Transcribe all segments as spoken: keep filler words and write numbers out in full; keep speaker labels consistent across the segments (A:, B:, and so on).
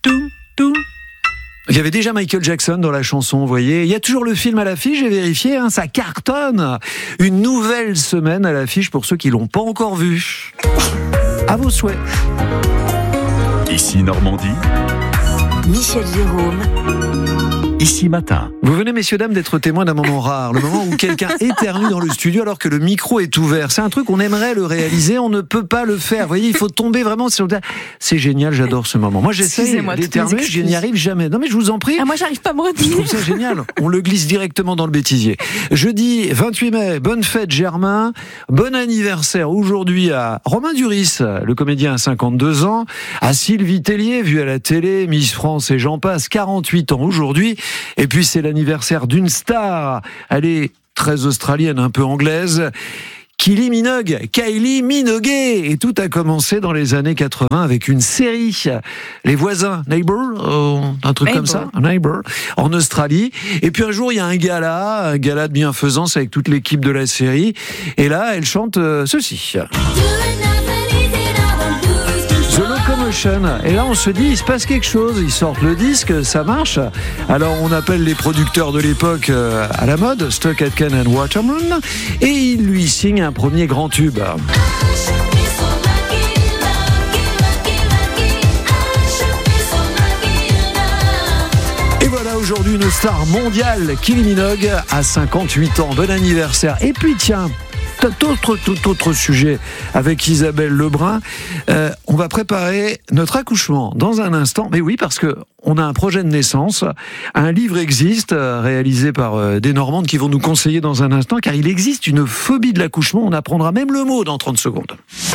A: Toum, toum. Il y avait déjà Michael Jackson dans la chanson, vous voyez. Il y a toujours le film à l'affiche, j'ai vérifié, hein, ça cartonne. Une nouvelle semaine à l'affiche pour ceux qui l'ont pas encore vu. À vos souhaits.
B: Ici Normandie.
C: Michel Jérôme.
B: Ici Matin.
A: Vous venez, messieurs, dames, d'être témoins d'un moment rare. Le moment où quelqu'un éternue dans le studio alors que le micro est ouvert. C'est un truc, on aimerait le réaliser, on ne peut pas le faire. Vous voyez, il faut tomber vraiment sur le... C'est génial, j'adore ce moment. Moi, j'essaie d'éternuer, je n'y arrive jamais. Non, mais je vous en prie.
C: Ah, moi, j'arrive pas à me
A: Je
C: retenir.
A: trouve ça génial. On le glisse directement dans le bêtisier. Jeudi vingt-huit mai, bonne fête Germain. Bon anniversaire aujourd'hui à Romain Duris, le comédien à cinquante-deux ans. À Sylvie Tellier, vue à la télé, Miss France et j'en passe, quarante-huit ans aujourd'hui. Et puis c'est l'anniversaire d'une star. Elle est très australienne, un peu anglaise. Kylie Minogue, Kylie Minogue. Et tout a commencé dans les années quatre-vingts avec une série, Les Voisins, Neighbour, euh, un truc
C: Neighbor.
A: comme ça, Neighbour, en Australie. Et puis un jour, il y a un gala, un gala de bienfaisance avec toute l'équipe de la série. Et là, elle chante euh, ceci. The Locomotion. Et là, on se dit, il se passe quelque chose. Ils sortent le disque, ça marche. Alors, on appelle les producteurs de l'époque euh, à la mode, Stuck Aitken and Waterman, et ils lui signent un premier grand tube. Et voilà aujourd'hui une star mondiale, Kylie Minogue, à cinquante-huit ans. Bon anniversaire. Et puis, tiens, tout autre, tout autre sujet avec Isabelle Lebrun. Euh, on va préparer notre accouchement dans un instant. Mais oui, parce que on a un projet de naissance. Un livre existe, euh, réalisé par euh, des Normandes qui vont nous conseiller dans un instant, car il existe une phobie de l'accouchement. On apprendra même le mot dans trente secondes.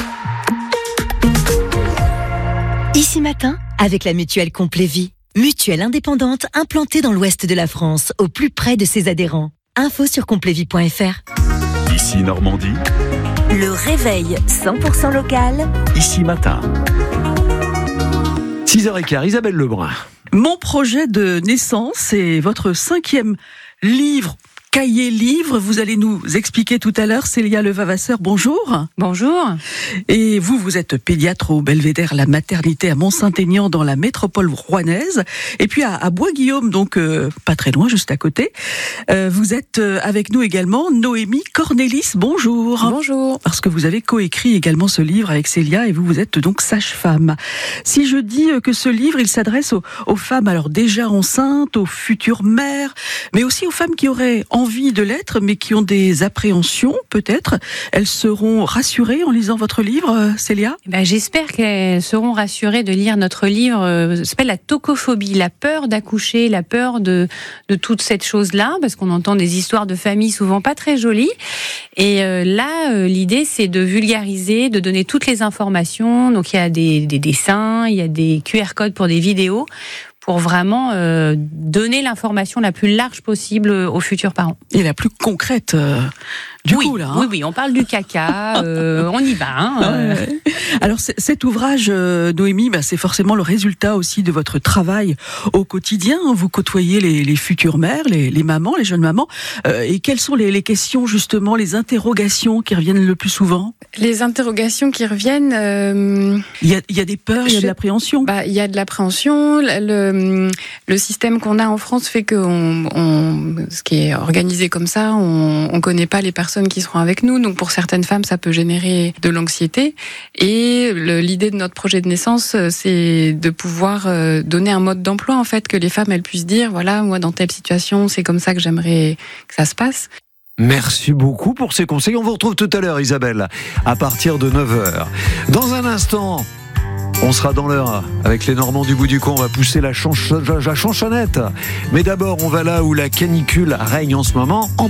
C: Ici Matin, avec la mutuelle Complévie. Mutuelle indépendante implantée dans l'ouest de la France, au plus près de ses adhérents. Info sur complévie point f r.
B: Ici Normandie.
C: Le réveil cent pour cent local.
B: Ici Matin.
A: six heures quinze, Isabelle Lebrun.
D: Mon projet de naissance, c'est votre cinquième livre, cahier livre. Vous allez nous expliquer tout à l'heure. Célia Levavasseur, bonjour.
E: Bonjour.
D: Et vous, vous êtes pédiatre au Belvédère, la maternité à Mont-Saint-Aignan dans la métropole rouennaise. Et puis à, à Bois-Guillaume, donc euh, pas très loin, juste à côté. Euh, vous êtes euh, avec nous également Noémie Cornélis, bonjour.
E: Bonjour.
D: Parce que vous avez coécrit également ce livre avec Célia et vous, vous êtes donc sage-femme. Si je dis que ce livre, il s'adresse aux, aux femmes alors déjà enceintes, aux futures mères, mais aussi aux femmes qui auraient envie de l'être, mais qui ont des appréhensions, peut-être. Elles seront rassurées en lisant votre livre, Célia ?
E: Ben, j'espère qu'elles seront rassurées de lire notre livre. Euh, ça s'appelle la tocophobie, la peur d'accoucher, la peur de, de toute cette chose-là, parce qu'on entend des histoires de famille souvent pas très jolies. Et euh, là, euh, l'idée, c'est de vulgariser, de donner toutes les informations. Donc, il y a des, des dessins, il y a des Q R codes pour des vidéos, pour vraiment euh, donner l'information la plus large possible aux futurs parents.
D: Et la plus concrète, euh, du
E: oui,
D: coup, là. Hein.
E: Oui, oui, on parle du caca, euh, on y va. Hein, euh.
D: Ouais. Alors, c- cet ouvrage, euh, Noémie, bah, c'est forcément le résultat aussi de votre travail au quotidien. Vous côtoyez les, les futures mères, les, les mamans, les jeunes mamans. Euh, et quelles sont les, les questions, justement, les interrogations qui reviennent le plus souvent ?
F: Les interrogations qui reviennent, euh,
D: Il y a, il y a des peurs, il y a
F: Je-
D: de l'appréhension.
F: bah, il y a de l'appréhension. Le, le système qu'on a en France fait que on, on, ce qui est organisé comme ça, on ne connaît pas les personnes qui seront avec nous. Donc pour certaines femmes, ça peut générer de l'anxiété. Et le, l'idée de notre projet de naissance, c'est de pouvoir euh, donner un mode d'emploi, en fait, que les femmes elles puissent dire, voilà, moi dans telle situation, c'est comme ça que j'aimerais que ça se passe.
A: Merci beaucoup pour ces conseils. On vous retrouve tout à l'heure, Isabelle, à partir de neuf heures. Dans un instant, on sera dans l'heure avec les Normands du bout du coin. On va pousser la, chanch- la chanchonnette. Mais d'abord, on va là où la canicule règne en ce moment, en